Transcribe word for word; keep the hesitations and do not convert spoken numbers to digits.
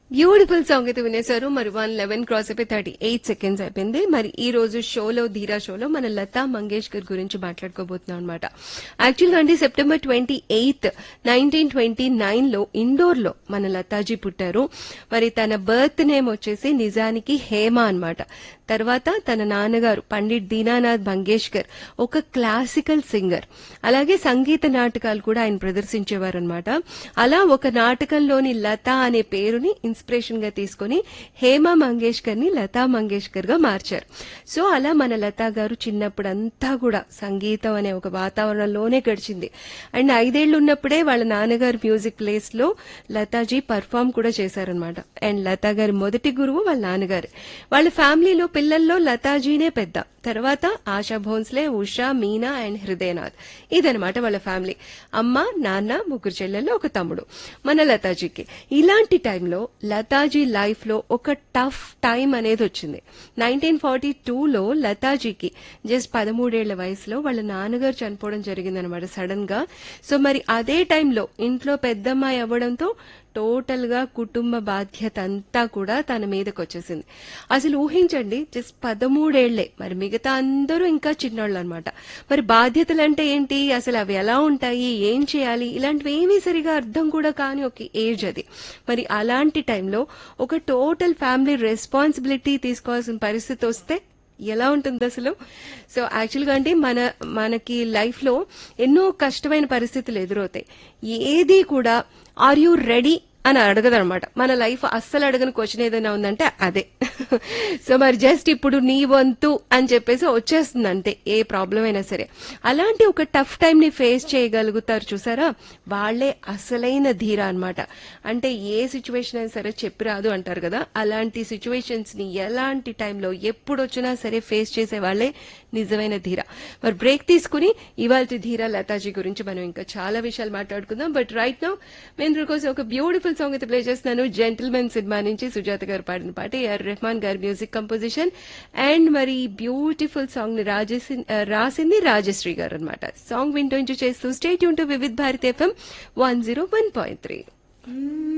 Beautiful song అయితే వినేశారు. మరి one eleven cross అయిపోయి థర్టీ ఎయిట్ సెకండ్స్ అయిపోయింది. మరి ఈ రోజు షోలో ధీరా షోలో మన లతా మంగేష్కర్ గురించి మాట్లాడుకోబోతున్నాం అనమాట. యాక్చువల్ గా అండి September twenty eighth nineteen twenty nine లో ఇండోర్ లో మన లతాజీ పుట్టారు. మరి తన బర్త్ నేమ్ వచ్చేసి నిజానికి హేమ అన్నమాట. తర్వాత తన నాన్నగారు పండిట్ దీనానాథ్ మంగేష్కర్ ఒక క్లాసికల్ సింగర్, అలాగే సంగీత నాటకాలు కూడా ఆయన ప్రదర్శించేవారనమాట. అలా ఒక నాటకంలోని లత అనే పేరుని ఇన్స్పిరేషన్ గా తీసుకుని హేమ మంగేష్కర్ ని లతా మంగేష్కర్ గా మార్చారు. సో అలా మన లతా గారు చిన్నప్పుడంతా కూడా సంగీతం అనే ఒక వాతావరణంలోనే గడిచింది. అండ్ ఐదేళ్లు ఉన్నప్పుడే వాళ్ళ నాన్నగారు మ్యూజిక్ ప్లేస్ లో లతాజీ పర్ఫామ్ కూడా చేశారనమాట. అండ్ లతా గారి మొదటి గురువు వాళ్ళ నాన్నగారు. వాళ్ళ ఫ్యామిలీలో పిల్లల్లో లతాజీనే పెద్ద, తర్వాత ఆశా భోన్స్లే, ఉషా, మీనా అండ్ హృదయనాథ్. ఇదనమాట వాళ్ళ ఫ్యామిలీ. అమ్మ, నాన్న, ముగ్గురు చెల్లెళ్ళు, ఒక తమ్ముడు మన లతాజీకి. ఇలాంటి టైంలో లతాజీ లైఫ్ లో ఒక టఫ్ టైం అనేది వచ్చింది. నైన్టీన్ ఫార్టీ టూలో లతాజీకి జస్ట్ పదమూడేళ్ల వయసులో వాళ్ళ నాన్నగారు చనిపోవడం జరిగిందనమాట సడన్ గా. సో మరి అదే టైంలో ఇంట్లో పెద్దమ్మాయి అవ్వడంతో టోటల్ గా కుటుంబ బాధ్యత అంతా కూడా తన మీదకి వచ్చేసింది. అసలు ఊహించండి, జస్ట్ పదమూడేళ్లే, మరి మిగతా అందరూ ఇంకా చిన్నోళ్ళు అనమాట. మరి బాధ్యతలు అంటే ఏంటి, అసలు అవి ఎలా ఉంటాయి, ఏం చేయాలి, ఇలాంటివి ఏమీ సరిగా అర్థం కూడా కాని ఒక ఏజ్ అది. మరి అలాంటి టైంలో ఒక టోటల్ ఫ్యామిలీ రెస్పాన్సిబిలిటీ తీసుకోవాల్సిన పరిస్థితి వస్తే ఎలా ఉంటుంది అసలు. సో యాక్చువల్ గా అంటే మన మనకి లైఫ్ లో ఎన్నో కష్టమైన పరిస్థితులు ఎదురవుతాయి. ఏది కూడా ఆర్ యూ రెడీ అని అడగదనమాట. మన లైఫ్ అస్సలు అడగని క్వశ్చన్ ఏదైనా ఉందంటే అదే. సో మరి జస్ట్ ఇప్పుడు నీ వంతు అని చెప్పేసి వచ్చేస్తుంది అంతే, ఏ ప్రాబ్లం అయినా సరే. అలాంటి ఒక టఫ్ టైం ని ఫేస్ చేయగలుగుతారు చూసారా, వాళ్లే అసలైన ధీర అన్నమాట. అంటే ఏ సిచ్యువేషన్ అయినా సరే చెప్పి రాదు అంటారు కదా, అలాంటి సిచ్యువేషన్స్ ని ఎలాంటి టైంలో ఎప్పుడు వచ్చినా సరే ఫేస్ చేసే వాళ్లే నిజమైన ధీర. మరి బ్రేక్ తీసుకుని ఇవాళ ధీర లతాజీ గురించి మనం ఇంకా చాలా విషయాలు మాట్లాడుకుందాం. బట్ రైట్ నౌ మేము కోసం ఒక బ్యూటిఫుల్ సాంగ్ అయితే ప్లే చేస్తున్నాను. జెంటిల్మెన్ సినిమా నుంచి సుజాత గారు పాడిన పాట, ఏఆర్ రెహమాన్ గారి మ్యూజిక్ కంపోజిషన్. అండ్ మరి బ్యూటిఫుల్ సాంగ్ ని రాసింది రాజశ్రీ గారు అనమాట. సాంగ్ వింటూ ఎంజాయ్ చేస్తూ stay tune to Vividh Bharati FM one zero one point three.